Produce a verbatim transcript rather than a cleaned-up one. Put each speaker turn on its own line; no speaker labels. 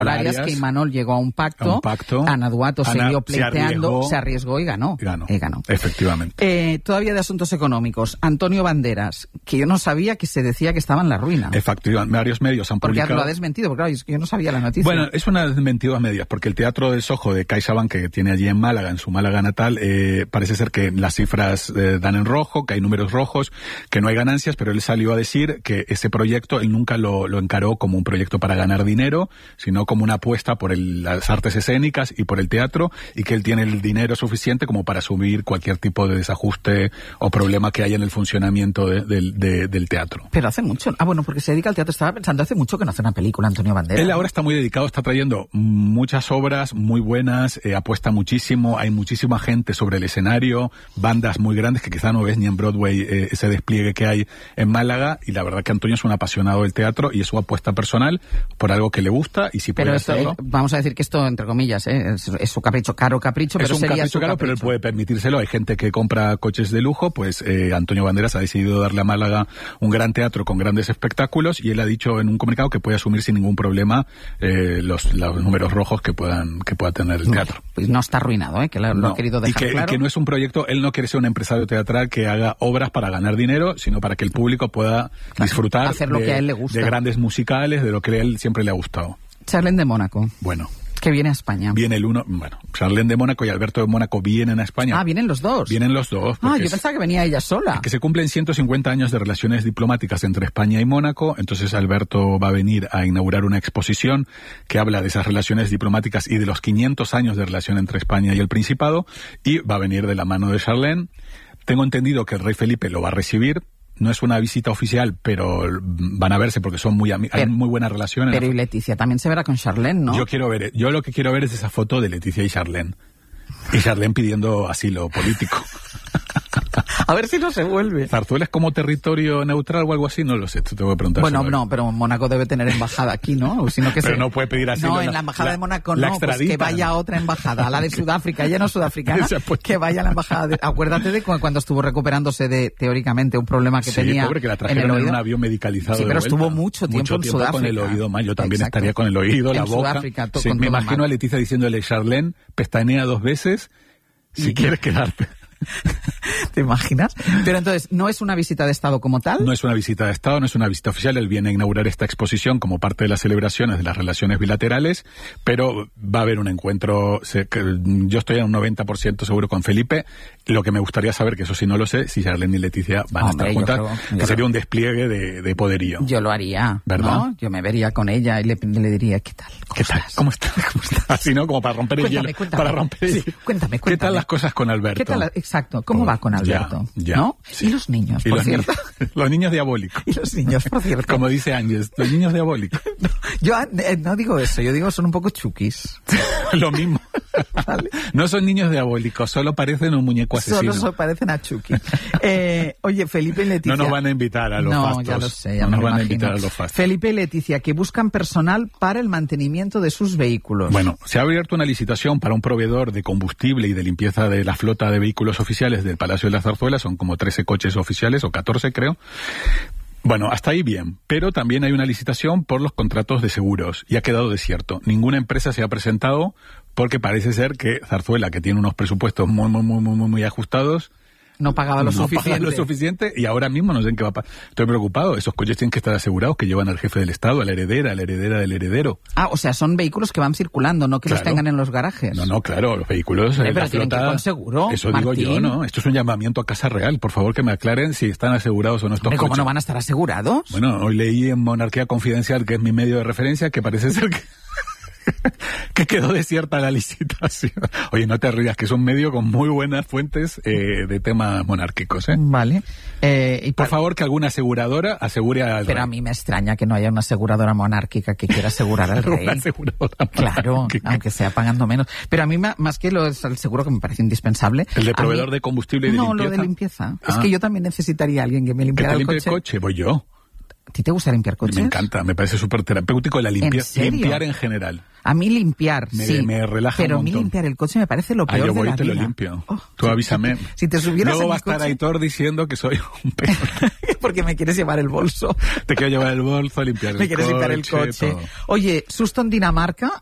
Arias, que Imanol llegó a un pacto,
a un pacto.
Ana Duato
Ana
siguió pleiteando,
se arriesgó,
se arriesgó y ganó.
Ganó,
y ganó.
efectivamente.
Eh, todavía de asuntos económicos, Antonio Banderas, que yo no sabía que se decía que estaba en la ruina.
Efectivamente, varios medios han
porque
publicado...
Porque lo ha desmentido, porque claro, yo no sabía la noticia.
Bueno, es una desmentido a medias, porque el Teatro del Sojo de CaixaBank, que tiene allí en Málaga, en su Málaga natal, eh, parece ser que las cifras eh, dan en rojo, que hay números rojos, que no hay ganancias, pero él salió a decir que ese proyecto él nunca lo, lo encaró como un proyecto para ganar dinero, sino como una apuesta por el, las artes escénicas y por el teatro, y que él tiene el dinero suficiente como para asumir cualquier tipo de desajuste o problema que haya en el funcionamiento de, de, de, del teatro.
Pero hace mucho, ah bueno, porque se dedica al teatro, estaba pensando, hace mucho que no hace una película Antonio Banderas.
Él ahora está muy dedicado, está trayendo muchas obras muy buenas, eh, apuesta muchísimo, hay muchísima gente sobre el escenario, bandas muy grandes que quizá no ves ni en Broadway eh, ese despliegue que hay en Málaga, y la verdad que Antonio es un apasionado del teatro y es su apuesta personal por algo que le gusta, y si puede
pero esto,
hacerlo...
Eh, vamos a decir que esto, entre comillas, eh, es, es su capricho, caro capricho, pero
es un
sería
capricho
su
caro,
capricho.
pero él puede permitírselo. Hay gente que compra coches de lujo, pues eh, Antonio Banderas ha decidido darle a Málaga un gran teatro con grandes espectáculos, y él ha dicho en un comunicado que puede asumir sin ningún problema eh, los, los números rojos que puedan que pueda tener el teatro.
Pues no está arruinado, ¿eh? Que lo,
no.
lo ha querido dejar
y que,
claro.
Y que no es un proyecto, él no quiere ser un empresario teatral que haga obras para ganar dinero, sino para que el público pueda claro, disfrutar
hacer lo
de,
que a él le gusta.
de grandes musicales, de lo que a él siempre le ha gustado.
Charlene de Mónaco.
Bueno.
Que viene a España.
Viene el uno, bueno, Charlene de Mónaco y Alberto de Mónaco vienen a España.
Ah, vienen los dos.
Vienen los dos.
Ah, yo pensaba que venía ella sola.
Que se cumplen ciento cincuenta años de relaciones diplomáticas entre España y Mónaco, entonces Alberto va a venir a inaugurar una exposición que habla de esas relaciones diplomáticas y de los quinientos años de relación entre España y el Principado, y va a venir de la mano de Charlene. Tengo entendido que el rey Felipe lo va a recibir. No es una visita oficial, pero van a verse porque son muy ami- hay muy buena relación.
Pero y Leticia también se verá con Charlene, ¿no?
Yo quiero ver, yo lo que quiero ver es esa foto de Leticia y Charlene. Y Charlene pidiendo asilo político.
A ver si no se vuelve.
¿Zarzuela es como territorio neutral o algo así? No lo sé, te tengo que preguntar.
Bueno, no, pero Mónaco debe tener embajada aquí, ¿no? Sino que
pero
se...
no puede pedir asilo.
No, en la embajada
la,
de Mónaco
la
no, pues que vaya a otra embajada, a la de Sudáfrica, ella no es sudafricana, que vaya a la embajada de... Acuérdate de cuando estuvo recuperándose de, teóricamente, un problema que
sí,
tenía
pobre, que la
en
trajeron
el oído.
en un avión medicalizado.
Sí, pero
de
estuvo mucho tiempo,
mucho
en
tiempo
Sudáfrica.
con el oído mal. Yo también
Exacto.
estaría con el oído,
en
la boca.
Sudáfrica,
sí,
con
me
todo
imagino
mal.
a Leticia diciéndole, Charlene, pestañea dos veces si quieres quedarte.
¿Te imaginas? Pero entonces, ¿no es una visita de Estado como tal?
No es una visita de Estado, no es una visita oficial. Él viene a inaugurar esta exposición como parte de las celebraciones de las relaciones bilaterales, pero va a haber un encuentro, se, que, yo estoy a un noventa por ciento seguro con Felipe. Lo que me gustaría saber, que eso sí no lo sé, si Charlene y Leticia van
Hombre,
a estar juntas,
creo,
que
creo.
sería un despliegue de, de poderío.
Yo lo haría,
¿verdad?
¿no? Yo me vería con ella y le, le diría, ¿qué tal? ¿Cómo
¿Qué tal?
estás?
¿Cómo estás? ¿Cómo estás? Así, ¿no? Como para romper el
Cuéntame,
hielo.
cuéntame.
Para romper el
Sí,
hielo.
cuéntame,
¿Qué
cuéntame.
tal las cosas con Alberto?
¿Qué tal? Exacto. ¿Cómo
Oh,
va con
ya,
Alberto?
ya,
¿No?
sí.
Y los niños,
Y
por
los
cierto.
Niños, los niños diabólicos.
Y los niños, por cierto.
Como dice Ángeles, los niños diabólicos.
No, yo eh, no digo eso, yo digo son un poco chukis.
Lo mismo.
Vale.
No son niños diabólicos, solo parecen un muñeco asesino.
Solo so, parecen a Chucky. Eh, oye, Felipe y Leticia.
No nos van a invitar a los
no,
fastos.
Ya lo sé, ya
no
me
nos
lo
van a
imagino.
invitar a los fastos.
Felipe y Leticia, que buscan personal para el mantenimiento de sus vehículos.
Bueno, se ha abierto una licitación para un proveedor de combustible y de limpieza de la flota de vehículos oficiales del Palacio de la Zarzuela. Son como trece coches oficiales, o catorce creo. Bueno, hasta ahí bien, pero también hay una licitación por los contratos de seguros y ha quedado desierto. Ninguna empresa se ha presentado porque parece ser que Zarzuela, que tiene unos presupuestos muy, muy, muy, muy, muy ajustados,
no pagaba lo
no
suficiente.
paga lo suficiente y ahora mismo no sé en qué va a pasar. Estoy preocupado. Esos coches tienen que estar asegurados, que llevan al jefe del Estado, a la heredera, a la heredera del heredero.
Ah, o sea, son vehículos que van circulando, no que
Claro.
los tengan en los garajes.
No, no, claro, los vehículos,
Hombre,
eh,
pero
la
tienen
flota,
que ir con seguro,
eso digo
Martín.
yo, ¿no? Esto es un llamamiento a Casa Real. Por favor, que me aclaren si están asegurados o no estos
Hombre, ¿cómo
coches.
no van a estar asegurados?
Bueno, hoy leí en Monarquía Confidencial, que es mi medio de referencia, que parece ser que... que quedó desierta la licitación. Oye, no te rías, que es un medio con muy buenas fuentes eh, de temas monárquicos, ¿eh?
Vale. Eh, y
Por
pa-
favor, que alguna aseguradora asegure al
Pero
rey.
a mí me extraña que no haya una aseguradora monárquica que quiera asegurar al rey.
Una aseguradora
Claro,
monárquica.
aunque sea pagando menos. Pero a mí, ma- más que lo es el seguro, que me parece indispensable...
¿El de
a
proveedor
mí-
de combustible y de
no,
limpieza?
lo de limpieza. Es
Ah.
que yo también necesitaría a alguien que me
¿Que
limpiara
te
el
limpie
coche.
el coche? Voy yo.
¿A ti te gusta limpiar coches?
Me encanta, me parece súper terapéutico la limpieza.
serio?
Limpiar en general.
A mí limpiar,
me,
sí.
Me relaja
pero
un montón.
a mí limpiar el coche me parece lo peor
ah, yo voy
de la
y te
vida.
lo limpio.
Oh,
Tú
si,
avísame.
Si, si te subieras
Luego
en
va a
mi
estar
coche...
Aitor diciendo que soy un peor.
Porque me quieres llevar el bolso.
Te quiero llevar el bolso, limpiar el coche.
Me quieres limpiar el coche.
Todo.
Oye, susto en Dinamarca,